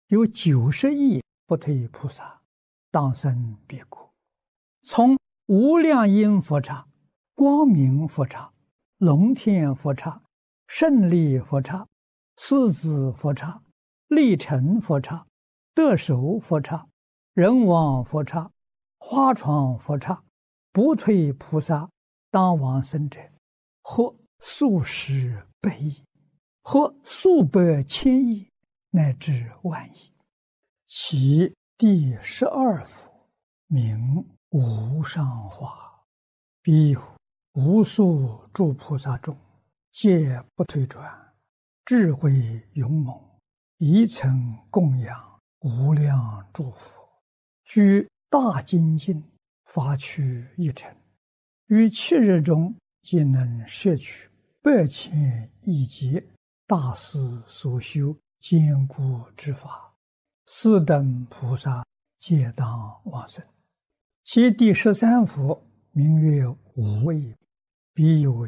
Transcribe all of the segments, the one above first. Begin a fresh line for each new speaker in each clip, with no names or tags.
有90亿不退菩萨，当生彼国。从无量音佛刹、光明佛刹、龙天佛刹、胜利佛刹、狮子佛刹、力成佛刹、得手佛刹、人王佛刹、花床佛刹，不退菩萨当往生者，或数十百亿，或数百千亿，乃至万亿。其第12佛名无上化，彼有无数诸菩萨众，皆不退转，智慧勇猛，一曾供养无量诸佛，居大精进，发趣一尘，于7日中皆能摄取8千亿劫大师所修坚固之法，四等菩萨皆当往生。其第13佛名曰无畏，彼有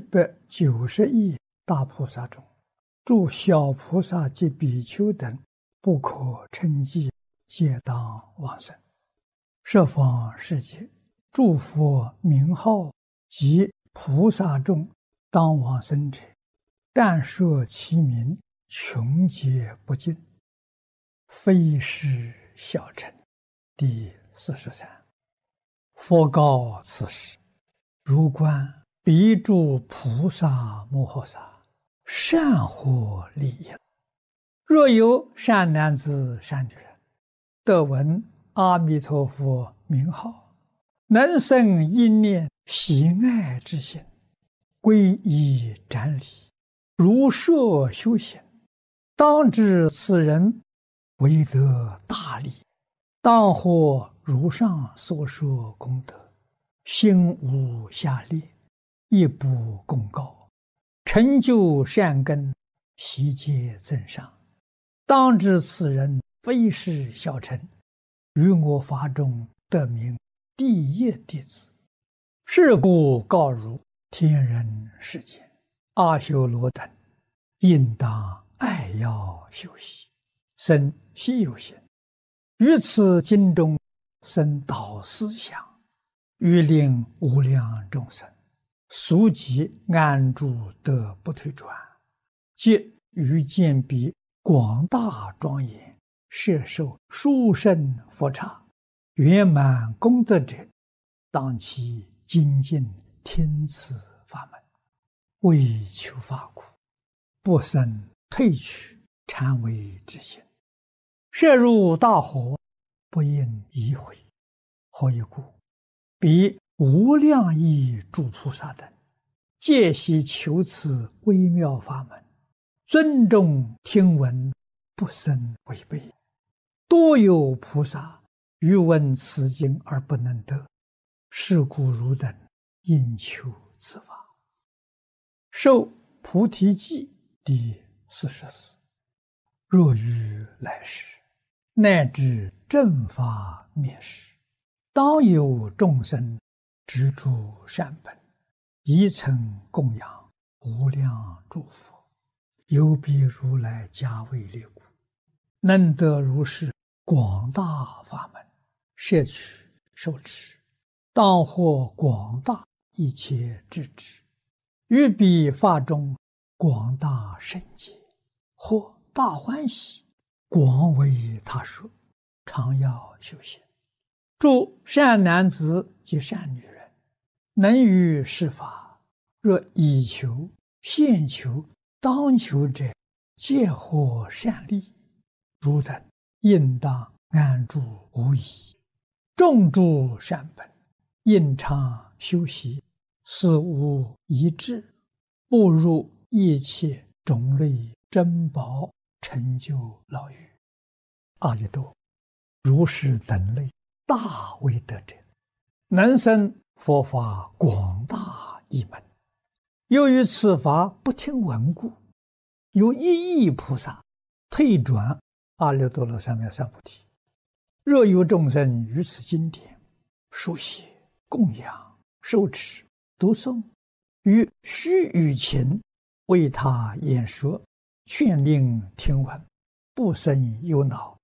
790亿大菩萨中，诸小菩萨及比丘等不可称计，皆当往生。十方世界诸佛名号及菩萨众当往生者，但说其名，穷劫不尽，非是小乘。第43。佛告此时：如观彼诸菩萨摩诃萨，善获利益。若有善男子善女人，得闻阿弥陀佛名号，能生一念喜爱之心，皈依瞻礼，如设修行，当知此人为得大利，当获如上所说功德，心无下劣，亦不共高，成就善根，悉皆增上。当知此人非是小乘，于我法中得名第一弟子。是故告汝天人世间阿修罗等，应当爱要修习，生希有心，于此经中生导思想，欲令无量众生速即安住得不退转，即于见彼广大庄严，摄受殊胜佛刹，圆满功德者，当其精进听此法门，为求法苦，不生退去禅为之心，摄入大火，不应疑悔。何以故？彼无量亿诸菩萨等，皆悉求此微妙法门，尊重听闻，不生违背。多有菩萨欲闻此经而不能得，是故汝等应求此法。受菩提记第44。若于来世，乃至正法灭世，当有众生执诸善本，一曾供养无量诸佛，有彼如来加为力故，能得如是广大法门，摄取受持，当获广大一切智智，于彼法中广大圣解，或大欢喜，广为他说，常要修行。诸善男子及善女人，能于是法，若以求、现求、当求者，皆获善利。汝等应当安住无疑，种诸善本，应常修习，死无一致，步入一切种类珍宝，成就牢狱。阿逸多，如是等类大威德者，能生佛法广大一门。由于此法不听闻故，有1亿菩萨退转阿耨多罗三藐三菩提。若有众生于此经典书写、供养、受持、读诵，于须臾前为他演说，劝令听闻，不生忧恼，